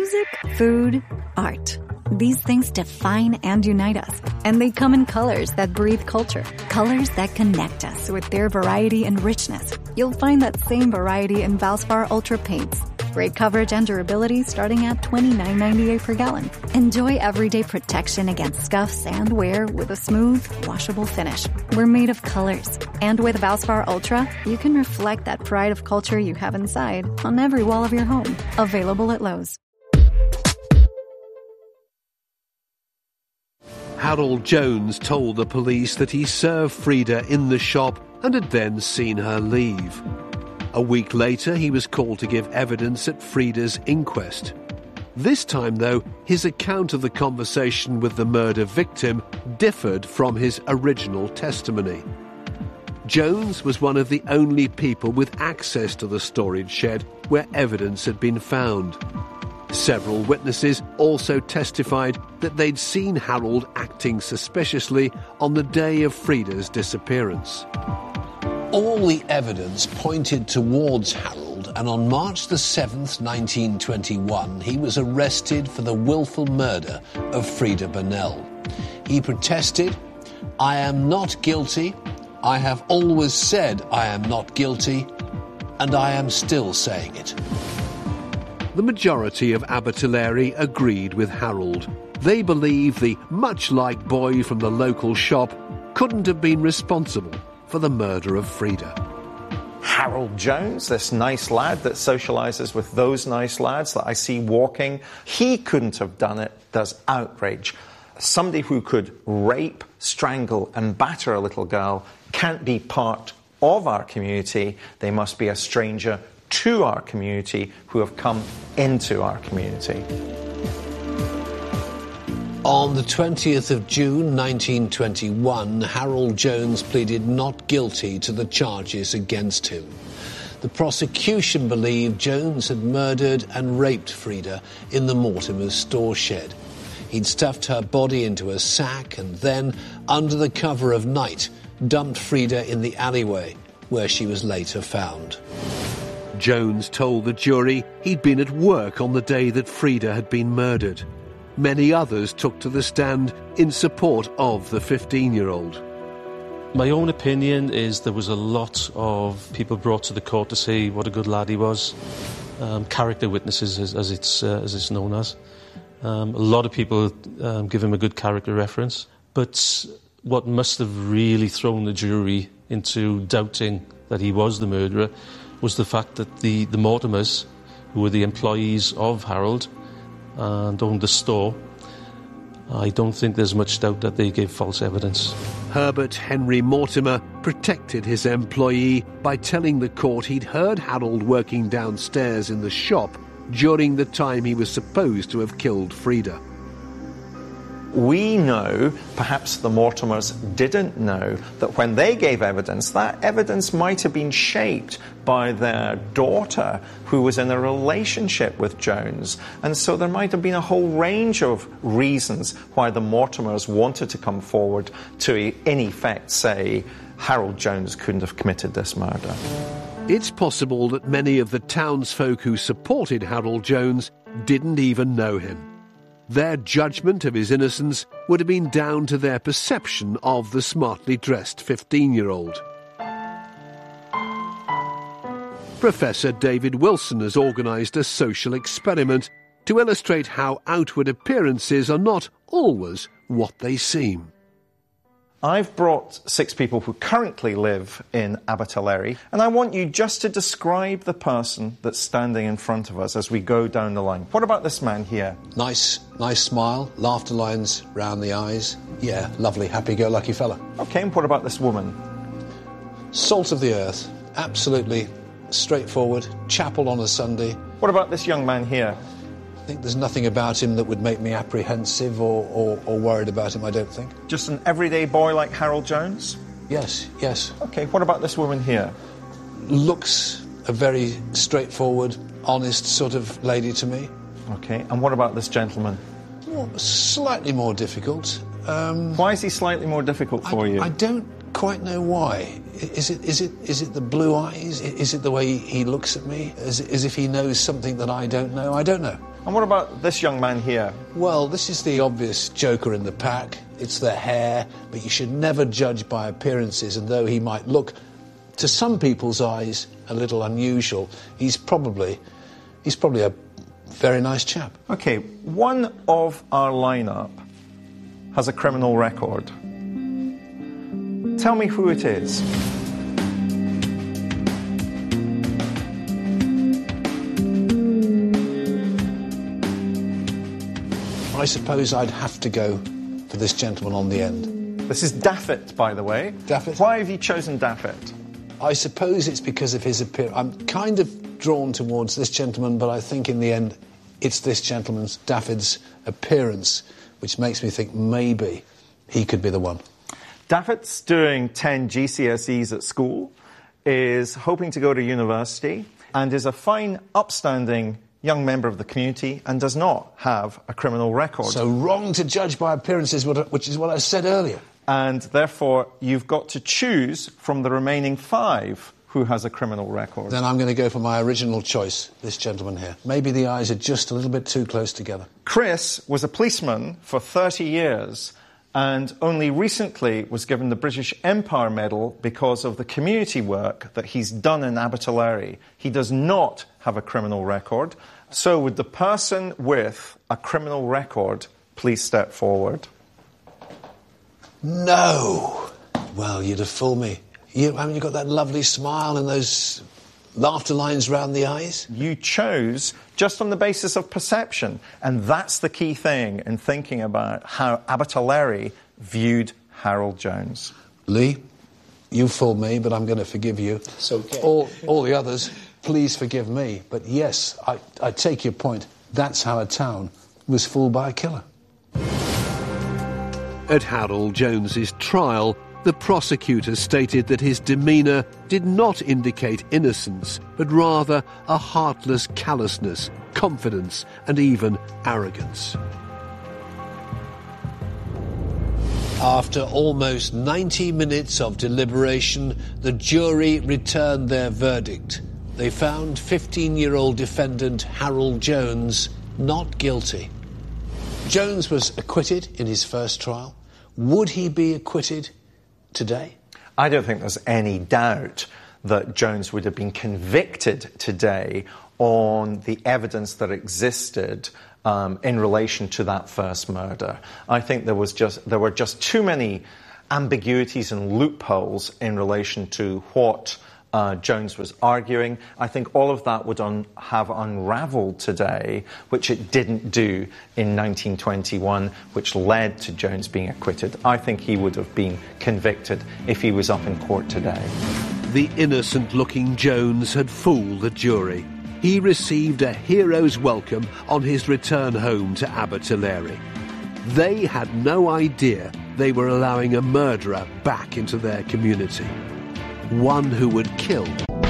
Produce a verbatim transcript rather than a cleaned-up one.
Music, food, art. These things define and unite us, and they come in colors that breathe culture, colors that connect us with their variety and richness. You'll find that same variety in Valspar Ultra paints. Great coverage and durability starting at twenty-nine ninety-eight per gallon. Enjoy everyday protection against scuffs and wear with a smooth, washable finish. We're made of colors, and with Valspar Ultra, you can reflect that pride of culture you have inside on every wall of your home. Available at Lowe's. Harold Jones told the police that he served Frida in the shop and had then seen her leave. A week later, he was called to give evidence at Frida's inquest. This time, though, his account of the conversation with the murder victim differed from his original testimony. Jones was one of the only people with access to the storage shed where evidence had been found. Several witnesses also testified that they'd seen Harold acting suspiciously on the day of Frida's disappearance. All the evidence pointed towards Harold, and on March the seventh, nineteen twenty-one, he was arrested for the willful murder of Frida Burnell. He protested, "I am not guilty. I have always said I am not guilty, and I am still saying it." The majority of Abertillery agreed with Harold. They believe the much-liked boy from the local shop couldn't have been responsible for the murder of Frida. Harold Jones, this nice lad that socialises with those nice lads that I see walking, he couldn't have done it. There's outrage. Somebody who could rape, strangle and batter a little girl can't be part of our community. They must be a stranger to our community who have come into our community. On the twentieth of June nineteen twenty-one, Harold Jones pleaded not guilty to the charges against him. The prosecution believed Jones had murdered and raped Frida in the Mortimer's store shed. He'd stuffed her body into a sack and then, under the cover of night, dumped Frida in the alleyway, where she was later found. Jones told the jury he'd been at work on the day that Frida had been murdered. Many others took to the stand in support of the fifteen-year-old. My own opinion is there was a lot of people brought to the court to say what a good lad he was. Um, character witnesses, as, as, it's, uh, as it's known as. Um, a lot of people um, give him a good character reference. But what must have really thrown the jury into doubting that he was the murderer was the fact that the, the Mortimers, who were the employees of Harold and owned the store, I don't think there's much doubt that they gave false evidence. Herbert Henry Mortimer protected his employee by telling the court he'd heard Harold working downstairs in the shop during the time he was supposed to have killed Frida. We know, perhaps the Mortimers didn't know, that when they gave evidence, that evidence might have been shaped by their daughter, who was in a relationship with Jones. And so there might have been a whole range of reasons why the Mortimers wanted to come forward to, in effect, say, Harold Jones couldn't have committed this murder. It's possible that many of the townsfolk who supported Harold Jones didn't even know him. Their judgment of his innocence would have been down to their perception of the smartly dressed fifteen-year-old. Professor David Wilson has organised a social experiment to illustrate how outward appearances are not always what they seem. I've brought six people who currently live in Abertillery, and I want you just to describe the person that's standing in front of us as we go down the line. What about this man here? Nice, nice smile, laughter lines round the eyes. Yeah, lovely, happy-go-lucky fella. Okay, and what about this woman? Salt of the earth, absolutely straightforward, chapel on a Sunday. What about this young man here? I think there's nothing about him that would make me apprehensive or, or, or worried about him, I don't think. Just an everyday boy like Harold Jones? Yes, yes. Okay, what about this woman here? Looks a very straightforward, honest sort of lady to me. Okay, and what about this gentleman? Well, slightly more difficult. Um, why is he slightly more difficult for I, you? I don't quite know why. Is it is it is it the blue eyes? Is it the way he looks at me? As, as if he knows something that I don't know? I don't know. And what about this young man here? Well, this is the obvious joker in the pack. It's the hair, but you should never judge by appearances, and though he might look, to some people's eyes, a little unusual, he's probably, he's probably a very nice chap. OK, one of our lineup has a criminal record. Tell me who it is. I suppose I'd have to go for this gentleman on the end. This is Daffet, by the way. Daffet? Why have you chosen Daffet? I suppose it's because of his appearance. I'm kind of drawn towards this gentleman, but I think in the end it's this gentleman's, Daffet's, appearance which makes me think maybe he could be the one. Daffet's doing ten G C S Es at school, is hoping to go to university, and is a fine, upstanding young member of the community and does not have a criminal record. So wrong to judge by appearances, which is what I said earlier. And therefore, you've got to choose from the remaining five who has a criminal record. Then I'm going to go for my original choice, this gentleman here. Maybe the eyes are just a little bit too close together. Chris was a policeman for thirty years and only recently was given the British Empire Medal because of the community work that he's done in Abertillery. He does not have a criminal record. So would the person with a criminal record please step forward? No! Well, you'd have fooled me. You, haven't you got that lovely smile and those laughter lines round the eyes? You chose just on the basis of perception. And that's the key thing in thinking about how Abertillery viewed Harold Jones. Lee, you fooled me, but I'm going to forgive you. It's okay. All, all the others, please forgive me. But yes, I, I take your point. That's how a town was fooled by a killer. At Harold Jones's trial, the prosecutor stated that his demeanour did not indicate innocence, but rather a heartless callousness, confidence, and even arrogance. After almost ninety minutes of deliberation, the jury returned their verdict. They found fifteen-year-old defendant Harold Jones not guilty. Jones was acquitted in his first trial. Would he be acquitted today? I don't think there's any doubt that Jones would have been convicted today on the evidence that existed um, in relation to that first murder. I think there was just there were just too many ambiguities and loopholes in relation to what uh, Jones was arguing. I think all of that would un- have unravelled today, which it didn't do in nineteen twenty-one, which led to Jones being acquitted. I think he would have been convicted if he was up in court today. The innocent-looking Jones had fooled the jury. He received a hero's welcome on his return home to Abertillery. They had no idea they were allowing a murderer back into their community. One who would kill